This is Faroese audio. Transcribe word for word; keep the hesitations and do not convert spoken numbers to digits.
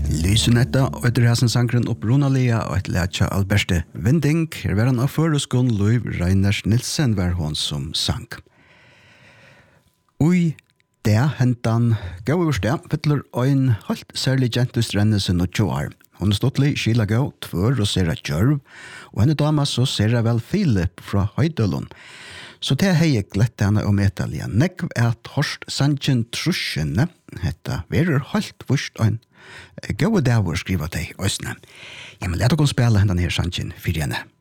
Lysenetta og etter hæsen sangren opp Ronalia og et lætja Alberte Vinding. Her var han av føreskån Løyv Reiners Nilsen var hon som sang. Ui, det hentan gav over sted, fettler ein halt særlig gentus rennese no tjoar. Hon er ståttlig skila gav, tvør og sera Gjørv, og henne dama så sera vel Filip fra Høydølund. Så det har jeg glett henne om Italia. Nekv er at Horst Sanchin Trusjene, hetta verer halt vurst ein gav og davor skriva deg òsne. Ja, men let okkur spela henne her Sanchin fyrir henne.